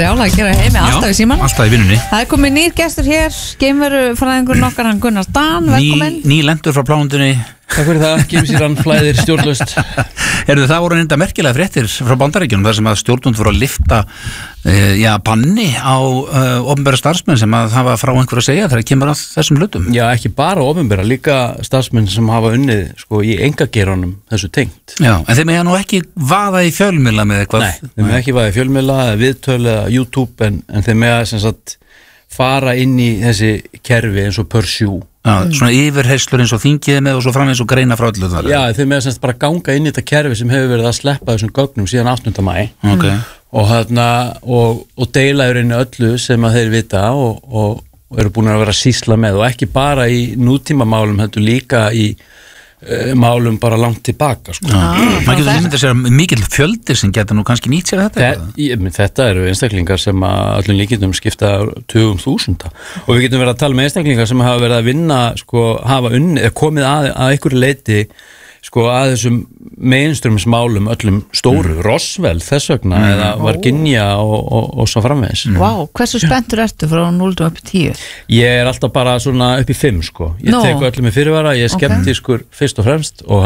brjála að gera heimi alltaf í síman. Alltaf í vinnunni. Það komið nýr gestur hér, geimverufræðingur okkar, hann Gunnar Dan, velkomin. Ný lendur frá plánundinni. Takk fyrir það, geimsýran flæðir stjórnlaust. Það voru enda merkilega fréttir frá Bandaríkjunum þar sem að stjórnvöld voru að lyfta banni á opinbera starfsmenn sem að hafa frá einhverju að segja þegar kemur að þessum hlutum. Já, ekki bara opinbera, líka starfsmenn sem hafa unnið í einkageiranum þessu tengt. Já, en þeir mega nú ekki vaða í fjölmiðla með eitthvað. Nei, þeir mega ekki vaða í fjölmiðla, viðtöl eða YouTube, en þeir mega sem sagt fara inn í þessi kerfi eins og Pursue. Já, svona yfirheyslur eins og þingið með og svo framvegis og greina frá öllu þar. Já, þeir með semst bara ganga inn í þetta kerfi sem hefur verið að sleppa þessum gögnum síðan 8. maí. Okay. Og deila í rauninni öllu sem að þeir vita og eru búin að vera að sýsla með og ekki bara í nútímamálum, heldur líka í málum bara langt tilbaka sko. Maður getur ímyndað sér mikill fjöldi sem getur nú kannski nýtt sér þetta. Þetta eru einstaklingar sem að öllum líkindum skipta tugum þúsunda og við getum verið að tala með einstaklingar sem hafa verið að vinna hafa komið að einhverju leiti að þessum mainstreamsmálum öllum stóru, Roswell þess vegna eða Virginia og svo framvegis. Vá, hversu spenntur ertu frá 0 upp í 10? Ég er alltaf bara svona upp í 5 Ég tek öllum með fyrirvara, ég er skeptískur fyrst og fremst og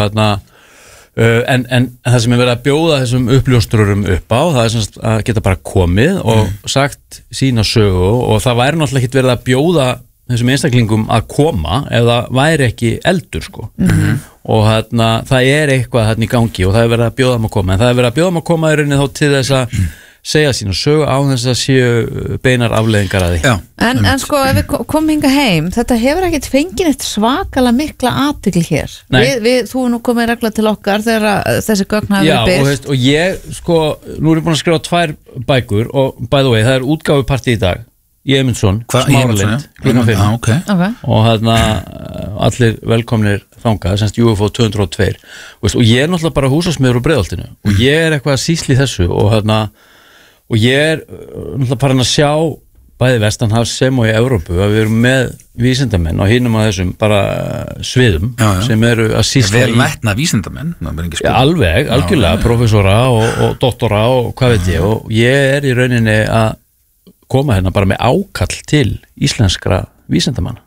en það sem er verið að bjóða þessum uppljóstrurum upp á, það er semst að geta bara komið og sagt sína sögu og það væri náttúrulega ekki verið að bjóða þessum einstaklingum að koma ef það væri ekki eldur og það er eitthvað í gangi og það er verið að bjóða að koma en það er verið að bjóða að koma í rauninni þá til þess að segja sína sögu á þess að séu beinar afleiðingar að því. En ef við komum hinga heim, þetta hefur ekkert fengið eitt svakalega mikla athygli hér. Þú nú komið regla til okkar þegar þessi gögn hafa verið birt. Og ég, nú er ég búin að skrifa 2 bækur og by the way, það er útgáfupartí í dag. Í Eymundsson, Smáralind, klukkan 5 og allir velkomnir þangað, semst UFO 202 og ég er náttúrulega bara húsasmiður úr Breiðholtinu og ég er eitthvað að sýsli þessu og ég er náttúrulega bara að sjá bæði vestanhafs sem og í Evrópu að við erum með vísindamenn og hinum að þessum bara sviðum sem eru að sýsla vel metna vísindamenn alveg, algjörlega, prófessora og doktora og hvað veit ég og ég er í rauninni að koma hérna bara með ákall til íslenskra vísindamanna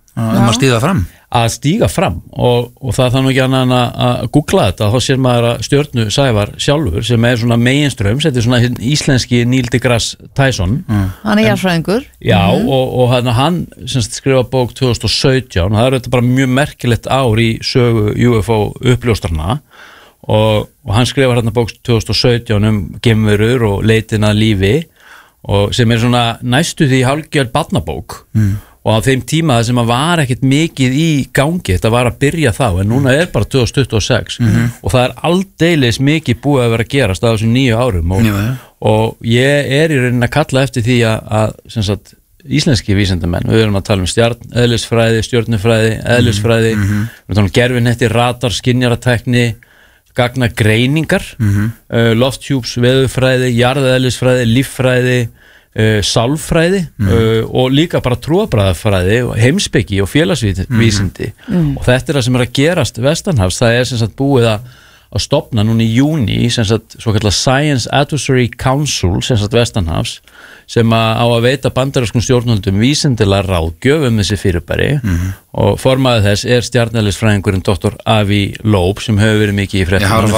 að stíga fram og það þannig ekki annað að googla þetta, þá sér maður að Stjörnu Sævar sjálfur sem er svona meginströms, þetta er svona íslenski Neil deGrasse Tyson hann er jarðfræðingur og hann skrifa bók 2017 það er þetta bara mjög merkilegt ár í sögu UFO uppljóstrana og hann skrifa hérna bók 2017 geimverur og leitin að lífi og sem er svona næstu því hálfgerð barnabók og á þeim tíma sem að var ekkert mikið í gangi, þetta var að byrja þá en núna er bara 2026 og það er aldeilis mikið búið að vera að gerast á þessum 9 árum og ég er í rauninni að kalla eftir því að sem sagt, íslenski vísindamenn, við erum að tala um eðlisfræði, stjörnufræði, eðlisfræði við tala um gervinetti, radar, skynjaratækni gagna greiningar lofthjúps, veðurfræði, jarðeðlisfræði, líffræði sálfræði og líka bara trúarbragðafræði, heimspeki og félagsvísindi og þetta er það sem er að gerast vestanhafs, það er sem sagt búið að stofna núna í júní sem sagt svo kallar Science Advisory Council sem sagt vestanhafs sem á að veita bandarískum stjórnvöldum vísindilega ráðgjöf þessi fyrirbæri og formaður þess er stjarneðlisfræðingurinn Dr. Avi Loeb sem hefur verið mikið í fréttum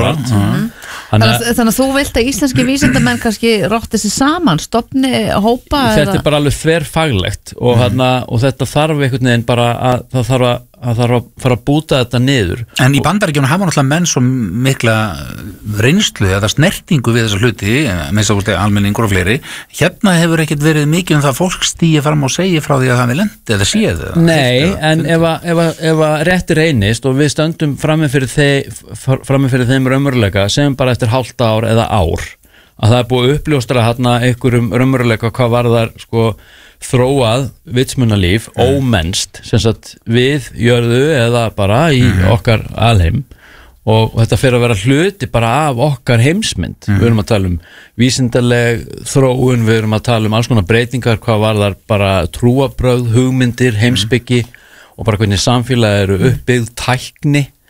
Þannig að þú vilt að íslenski vísindamenn kannski rótti sig saman, stofni, hópa Þetta er bara alveg þverfaglegt og þetta þarf einhvern veginn bara að það þarf að fara að búta þetta niður En í Bandaríkjunum hafa náttúrulega menn svo mikla reynslu eða snertingu við þessa hluti með þess að almenningur og fleiri hérna hefur ekkert verið mikið það fólk stíði fram og segi frá því að það við lendi eða séð Nei, en ef að rétti reynist og við stöndum frammi fyrir þeim raunveruleika sem bara eftir hálft ár eða ár að það er búið að uppljóstra hérna einhverjum raunveruleika hvað varðar þróað vitsmunalíf ómennst sem sagt við jörðu eða bara í okkar alheim og þetta fyrir að vera hluti bara af okkar heimsmynd við erum að tala um vísindaleg þróun, við erum að tala um alls konar breytingar hvað varðar bara trúarbrögð, hugmyndir, heimspeki og bara hvernig samfélagi eru uppbyggð tækni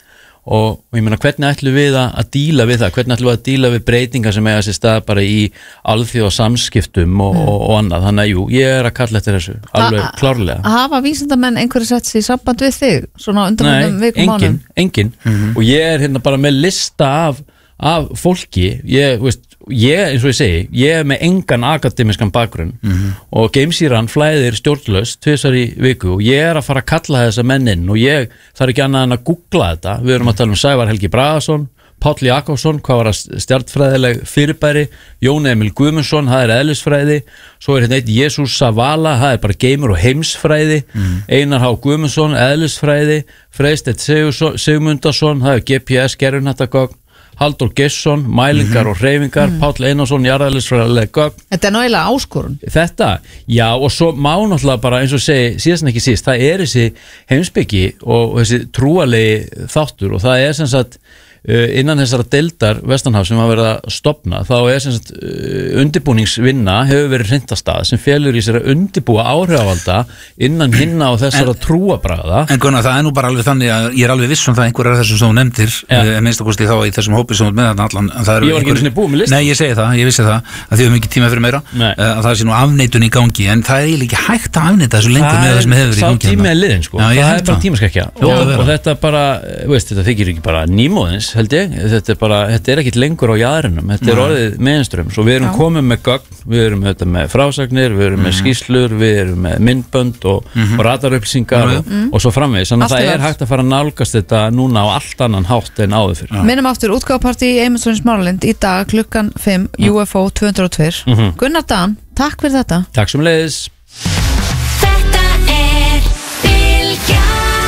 og ég meina hvernig ætlum við að díla við það, hvernig ætlum við að díla við breytingar sem eiga sér stað bara í alþjóða samskiptum og annað, þannig að jú, ég að kalla eftir þessu, alveg klárlega. Hafa vísindamenn einhverju sett sér í samband við þig, svona undanförnum vikum mánum? Nei, engin, og ég hérna bara með lista af fólki, ég eins og ég segi, ég með engan akademiskan bakgrunn og geimsýran flæðir stjórnlaust 2 í viku og ég að fara að kalla þessa menn inn og ég þarf ekki annað en að googla þetta. Við erum að tala Sævar Helgi Bragason, Páll Jakobsson, hvað var það stjarnfræðileg fyrirbæri, Jón Emil Guðmundsson, það eðlisfræði, svo hérna eitt Jesús Savala, það bara geimur og heimsfræði, Einar H. Guðmundsson, eðlisfræði, Freysteinn Sigmundason, það GPS gerðunættagögn, Halldór Gesson, mælingar og hreyfingar, Páll Einarsson, jarðeðlisfræðileg gögn. Þetta náttúrulega áskorun. Þetta, já, og svo má náttúrulega bara eins og segi, síðast en ekki síst, það þessi heimspeki og þessi trúalegi þáttur og það sem sagt innan þessara deildar Vestanhafs sem hafa verið að stofna, þá sem sagt undirbúningsvinna hefur verið hreintastað sem felur í sér að undirbúa áhrifavalda innan hinna á þessara trúabragða. En Gunnar, það nú bara alveg þannig að ég alveg viss það einhverjar af þessum sem þú nefndir, minnst að kosti þá í þessum hópi sem þú með þarna allan. Ég var ekki einu sinni búið með lista. Nei, ég segi það, ég vissi það, að þið höfum ekki tíma fyrir meira, að það sé nú afneitun í gangi, en það eiginlega ekki hægt að afneita þessu lengur með það sem hefur í gangi. Sá tími liðinn, sko. Það bara tímaskekkja og þetta bara, þetta þykir ekki bara nýmóðins, held ég. Þetta ekkit lengur á jaðrinum, þetta orðið mainstream, svo við erum komið með gögn, við erum með frásagnir, við erum með skýrslur, við erum með myndbönd og radarupplýsingar og svo framvegis, þannig að það hægt að fara að nálgast þetta núna á allt annan hátt en áður fyrir. Minnum aftur útgáfapartí í Eymundsson Smáralind í dag klukkan 5, UFO 202. Gunnar Dan, takk fyrir þetta. Takk sem leiðis. Þetta Bylgjan.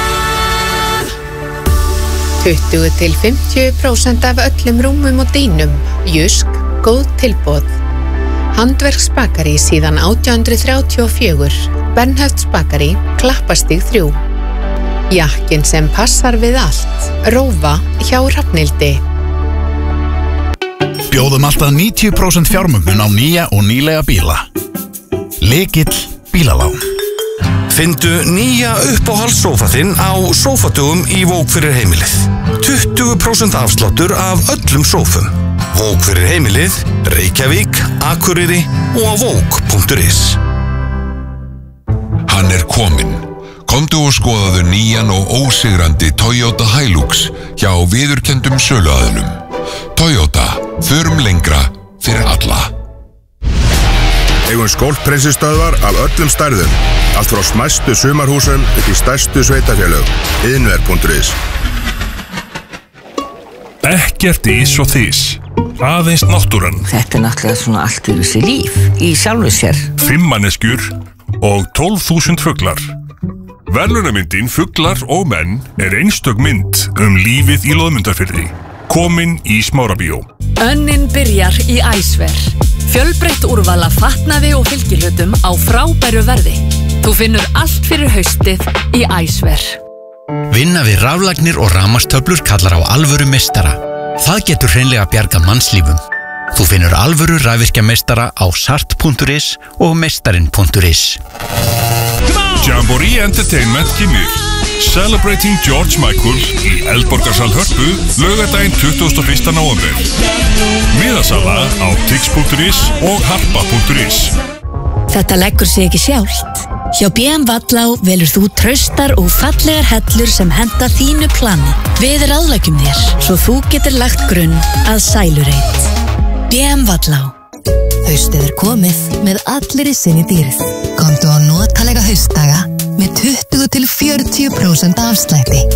20-50% af öllum rúmum og dýnum. Jysk, góð tilboð. Handverksbakari síðan 1834. Bernhöfts bakari, Klappastíg 3. Jakkin sem passar við allt. Rófa hjá Hrafnhildi. Bjóðum alltaf 90% fjármögnun á nýja og nýlega bíla. Lykill bílalán. Findu nýja uppáhaldssófa þinn á sófatugum í Vók fyrir heimilið. 20% afsláttur af öllum sófum. Vók fyrir heimilið, Reykjavík, Akureyri og á vók.is. Hann kominn. Komdu og skoðaðu nýjan og ósigrandi Toyota Hilux hjá viðurkenndum söluaðilum. Toyota, förum lengra fyrir alla. Eigum skólpreinsistöðvar af öllum stærðum. Allt frá smæstu sumarhúsum upp í stærstu sveitafélög. Iðnver.is. Ekkert ís og þís. Aðeins náttúran. Þetta náttúrulega svona allt yfir sér líf í sjálfu sér. 5 manneskjur og 12.000 fuglar. Verðlaunamyndin Fuglar og menn einstök mynd lífið í Loðmundarfirði. Komin í Smárabíó. Önnin byrjar í Æsver. Fjölbreytt úrval af fatnaði og fylgihlutum á frábæru verði. Þú finnur allt fyrir haustið í Æsver. Vinna við raflagnir og rafmagnstöflur kallar á alvöru meistara. Það getur hreinlega bjargað mannslífum. Þú finnur alvöru rafvirkjameistara á sart.is og meistarinn.is. Jamboree Entertainment kynir Celebrating George Michael í Eldborgarsal Hörpu laugardaginn 21. nóvember. Miðasala á tix.is og harpa.is. Þetta leggur sig ekki sjálft. Hjá BM Vallá velur þú traustar og fallegar hellur sem henta þínu plani. Við ráðleggjum þér, svo þú getur lagt grunn að sælureit. BM Vallá. Haustið komið með allir í sinni dýrið. Komdu á notalega haustdaga með 20-40% afslætti.